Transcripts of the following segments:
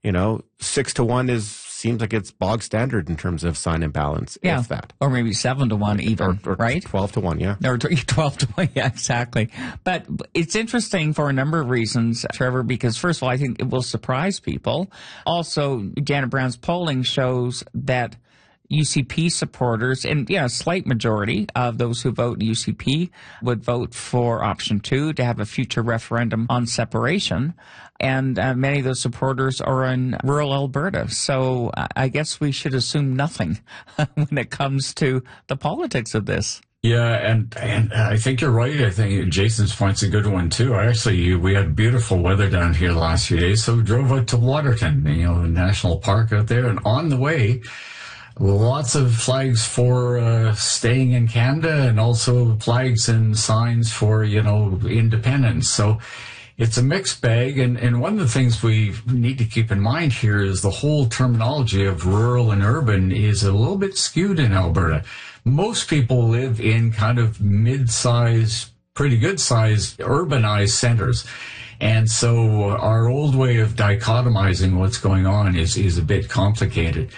6-1 seems like it's bog standard in terms of sign and balance. Yeah. If that. Or maybe 7-1 even, or right? 12-1, yeah. Or 12-1, yeah, exactly. But it's interesting for a number of reasons, Trevor, because first of all, I think it will surprise people. Also, Janet Brown's polling shows that UCP supporters, and a slight majority of those who vote UCP would vote for option 2 to have a future referendum on separation. And many of those supporters are in rural Alberta. So I guess we should assume nothing when it comes to the politics of this. Yeah, and I think you're right. I think Jason's point's a good one, too. We had beautiful weather down here the last few days, so we drove out to Waterton, the national park out there. And on the way, lots of flags for staying in Canada, and also flags and signs for, independence. So it's a mixed bag. And one of the things we need to keep in mind here is the whole terminology of rural and urban is a little bit skewed in Alberta. Most people live in kind of mid-sized, pretty good-sized urbanized centers. And so our old way of dichotomizing what's going on is a bit complicated.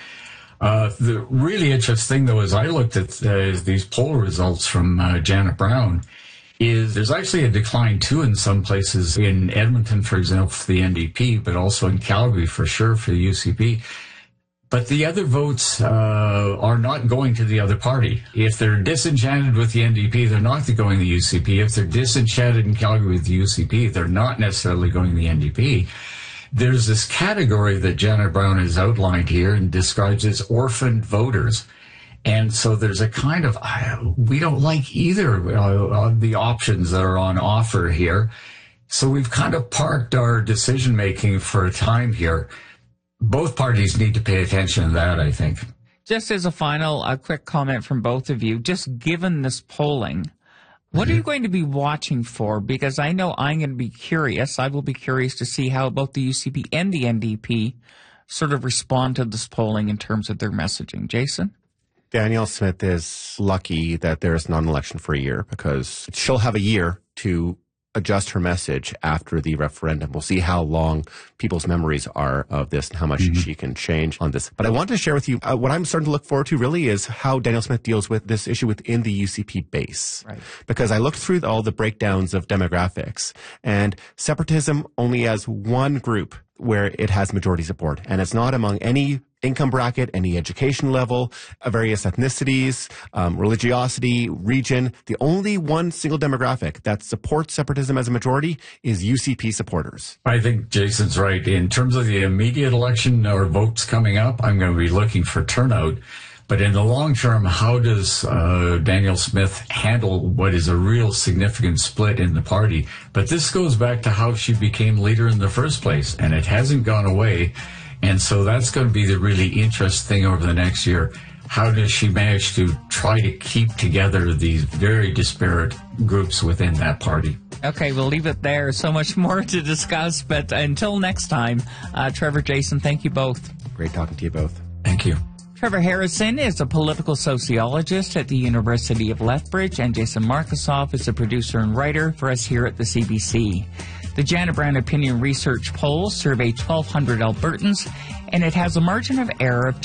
The really interesting thing, though, as I looked at these poll results from Janet Brown, is there's actually a decline, too, in some places. In Edmonton, for example, for the NDP, but also in Calgary, for sure, for the UCP. But the other votes are not going to the other party. If they're disenchanted with the NDP, they're not going to the UCP. If they're disenchanted in Calgary with the UCP, they're not necessarily going to the NDP. There's this category that Janet Brown has outlined here and describes as orphaned voters. And so there's a kind of, we don't like either of the options that are on offer here. So we've kind of parked our decision making for a time here. Both parties need to pay attention to that, I think. Just as a final quick comment from both of you, just given this polling, what are you going to be watching for? Because I know I'm going to be curious. I will be curious to see how both the UCP and the NDP sort of respond to this polling in terms of their messaging. Jason? Danielle Smith is lucky that there is not an election for a year, because she'll have a year to adjust her message after the referendum. We'll see how long people's memories are of this and how much she can change on this. But I want to share with you what I'm starting to look forward to really is how Danielle Smith deals with this issue within the UCP base. Right. Because I looked through all the breakdowns of demographics, and separatism only has one group where it has majority support, and it's not among any income bracket, any education level, various ethnicities, religiosity, region. The only one single demographic that supports separatism as a majority is UCP supporters. I think Jason's right. In terms of the immediate election or votes coming up, I'm going to be looking for turnout. But in the long term, how does Danielle Smith handle what is a real significant split in the party? But this goes back to how she became leader in the first place, and it hasn't gone away. And so that's going to be the really interesting thing over the next year. How does she manage to try to keep together these very disparate groups within that party? Okay, we'll leave it there. So much more to discuss. But until next time, Trevor, Jason, thank you both. Great talking to you both. Thank you. Trevor Harrison is a political sociologist at the University of Lethbridge, and Jason Markusoff is a producer and writer for us here at the CBC. The Janet Brown Opinion Research poll surveyed 1,200 Albertans, and it has a margin of error of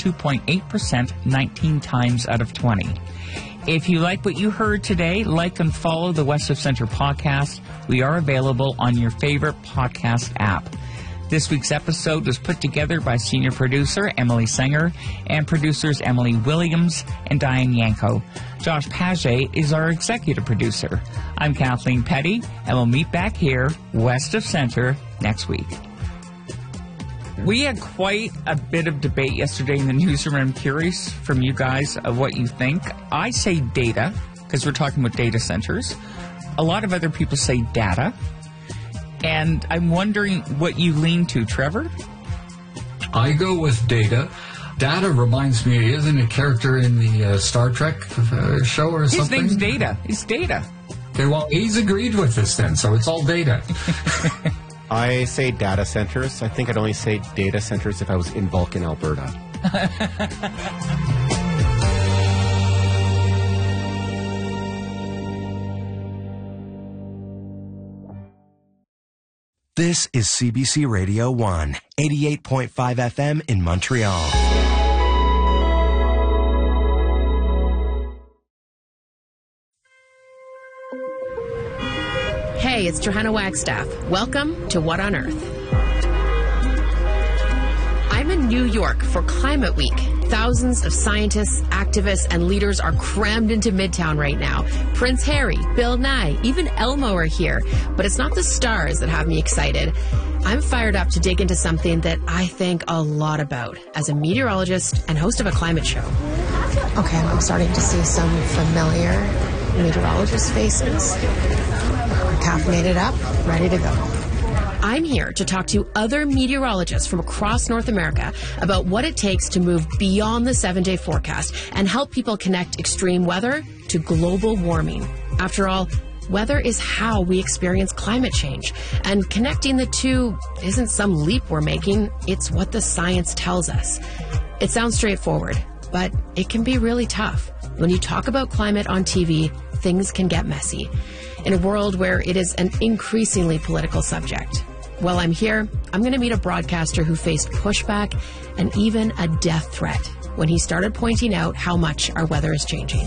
2.8%, 19 times out of 20. If you like what you heard today, like and follow the West of Centre podcast. We are available on your favorite podcast app. This week's episode was put together by senior producer Emily Sanger and producers Emily Williams and Diane Yanko. Josh Paget is our executive producer. I'm Kathleen Petty, and we'll meet back here, west of Centre, next week. We had quite a bit of debate yesterday in the newsroom. I'm curious from you guys of what you think. I say data, because we're talking about data centers. A lot of other people say data. And I'm wondering what you lean to, Trevor? I go with data. Data reminds me, isn't a character in the Star Trek show or something? His name's Data. It's Data. Okay, well, he's agreed with this then, so it's all data. I say data centers. I think I'd only say data centers if I was in Vulcan, Alberta. This is CBC Radio 1, 88.5 FM in Montreal. Hey, it's Johanna Wagstaff. Welcome to What on Earth. I'm in New York for Climate Week. Thousands of scientists, activists, and leaders are crammed into Midtown right now. Prince Harry, Bill Nye, even Elmo are here. But it's not the stars that have me excited. I'm fired up to dig into something that I think a lot about as a meteorologist and host of a climate show. Okay, I'm starting to see some familiar meteorologist faces. We're caffeinated up, ready to go. I'm here to talk to other meteorologists from across North America about what it takes to move beyond the 7-day forecast and help people connect extreme weather to global warming. After all, weather is how we experience climate change, and connecting the two isn't some leap we're making, it's what the science tells us. It sounds straightforward, but it can be really tough. When you talk about climate on TV, things can get messy in a world where it is an increasingly political subject. While I'm here, I'm going to meet a broadcaster who faced pushback and even a death threat when he started pointing out how much our weather is changing.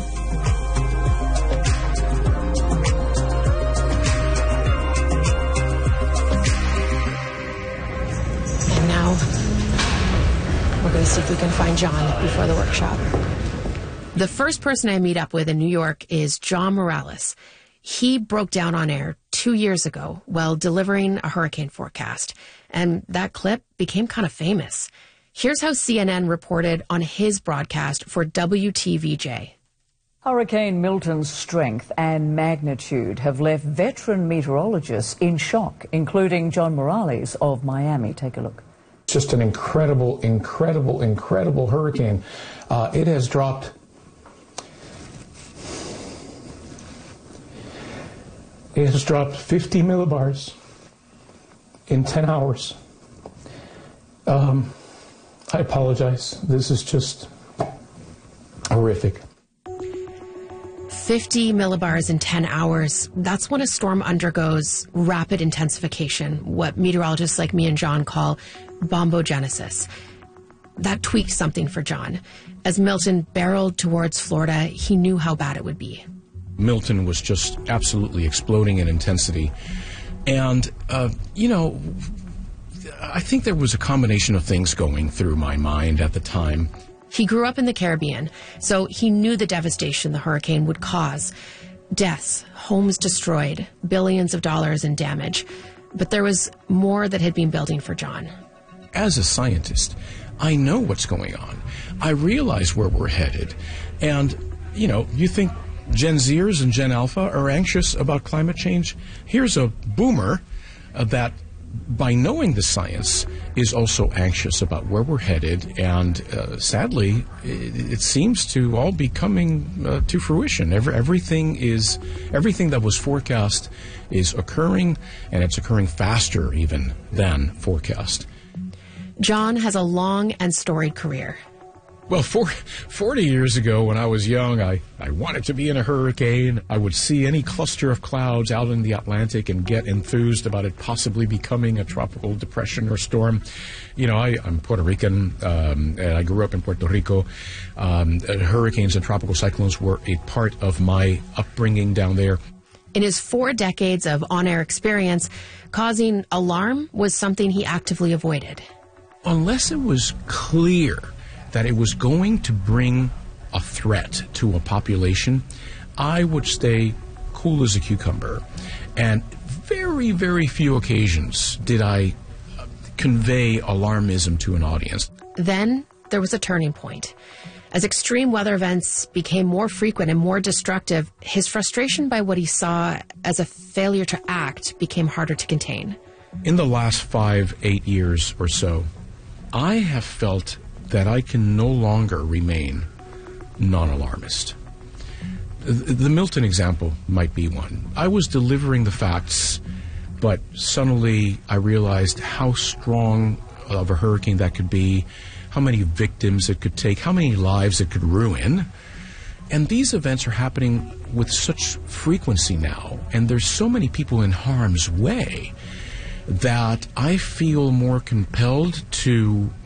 And now, we're going to see if we can find John before the workshop. The first person I meet up with in New York is John Morales. He broke down on air 2 years ago while delivering a hurricane forecast, and that clip became kind of famous. Here's how CNN reported on his broadcast for WTVJ. Hurricane Milton's strength and magnitude have left veteran meteorologists in shock, including John Morales of Miami. Take a look. Just an incredible, incredible, incredible hurricane. It has dropped... It has dropped 50 millibars in 10 hours. I apologize. This is just horrific. 50 millibars in 10 hours. That's when a storm undergoes rapid intensification, what meteorologists like me and John call bombogenesis. That tweaked something for John. As Milton barreled towards Florida, he knew how bad it would be. Milton was just absolutely exploding in intensity. And, I think there was a combination of things going through my mind at the time. He grew up in the Caribbean, so he knew the devastation the hurricane would cause. Deaths, homes destroyed, billions of dollars in damage. But there was more that had been building for John. As a scientist, I know what's going on. I realize where we're headed. And, you think Gen Zers and Gen Alpha are anxious about climate change? Here's a boomer that, by knowing the science, is also anxious about where we're headed, and sadly, it seems to all be coming to fruition. Everything that was forecast is occurring, and it's occurring faster even than forecast. John has a long and storied career. Well, 40 years ago, when I was young, I wanted to be in a hurricane. I would see any cluster of clouds out in the Atlantic and get enthused about it possibly becoming a tropical depression or storm. I'm Puerto Rican, and I grew up in Puerto Rico. Hurricanes and tropical cyclones were a part of my upbringing down there. In his 4 decades of on-air experience, causing alarm was something he actively avoided. Unless it was clear that it was going to bring a threat to a population, I would stay cool as a cucumber. And very, very few occasions did I convey alarmism to an audience. Then there was a turning point. As extreme weather events became more frequent and more destructive, his frustration by what he saw as a failure to act became harder to contain. In the last 5-8 years or so, I have felt that I can no longer remain non-alarmist. The Milton example might be one. I was delivering the facts, but suddenly I realized how strong of a hurricane that could be, how many victims it could take, how many lives it could ruin. And these events are happening with such frequency now, and there's so many people in harm's way. that I feel more compelled to